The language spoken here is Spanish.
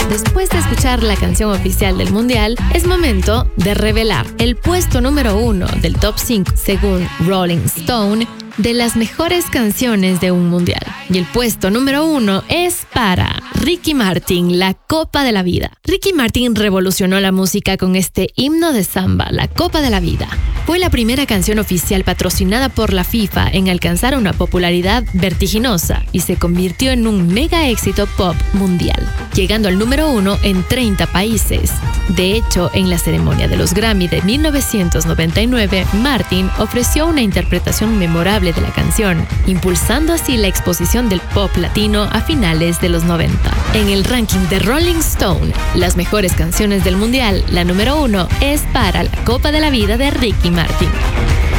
Después de escuchar la canción oficial del Mundial, es momento de revelar el puesto número 1 del Top 5, según Rolling Stone, de las mejores canciones de un Mundial. Y el puesto número 1 es para Ricky Martin, La Copa de la Vida. Ricky Martin revolucionó la música con este himno de samba, La Copa de la Vida. Fue la primera canción oficial patrocinada por la FIFA en alcanzar una popularidad vertiginosa y se convirtió en un mega éxito pop mundial, llegando al número 1 en 30 países. De hecho, en la ceremonia de los Grammy de 1999, Martin ofreció una interpretación memorable de la canción, impulsando así la exposición del pop latino a finales de los 90. En el ranking de Rolling Stone, las mejores canciones del mundial, la número 1 es para La Copa de la Vida de Ricky Martin.